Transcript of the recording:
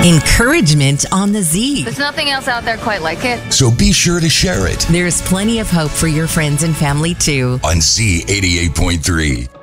Encouragement on the Z. There's nothing else out there quite like it. So be sure to share it There's plenty of hope for your friends and family too. on Z88.3.